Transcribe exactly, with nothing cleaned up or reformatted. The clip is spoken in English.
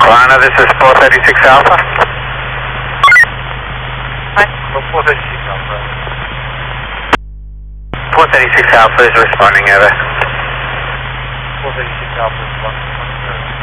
Lana, this is four thirty-six Alpha. Hi. four thirty-six Alpha. four thirty-six Alpha is responding over. four thirty-six Alpha is one.